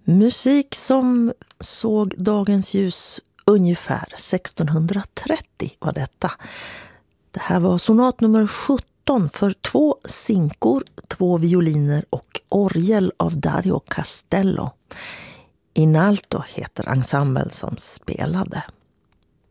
Musik som såg dagens ljus ungefär 1630 var detta. Det här var sonat nummer 17 för 2 sinkor, 2 violiner och orgel av Dario Castello. In alto heter ensemblen som spelade.